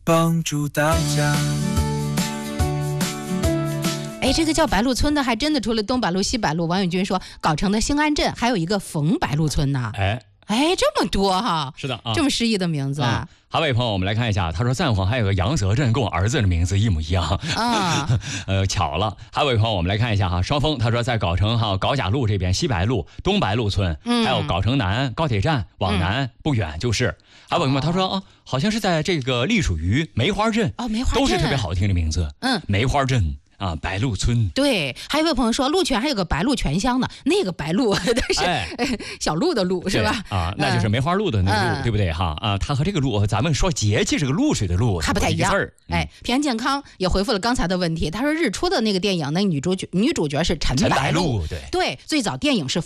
帮助大家。 哎，这个叫白鹿村的还真的除了东白鹿、西白鹿，王永军说藁城的兴安镇还有一个冯白鹿村呢。哎，这么多哈！ 是的啊， 这么诗意的名字啊。 还有位朋友，我们来看一下，他说赞煌还有个杨泽镇，跟我儿子的名字一模一样啊。 巧了。还有位朋友，我们来看一下哈，双峰他说在藁城藁甲路这边西白鹿、东白鹿村，还有藁城南高铁站往南不远就是。还有位朋友他说好像是在这个隶属于梅花镇梅花镇都是特别好听的名字。梅花镇。白鹿村。对， 还有位朋友说鹿泉还有个白鹿泉乡呢，那个白鹿但是、小鹿的鹿是吧？ 那就是梅花鹿的那个鹿，对不对哈？它和这个鹿，咱们说节气这个露水的露还不太一样。平安健康也回复了刚才的问题，他说日出的那个电影，那女主角是陈白鹿， 对， 最早电影是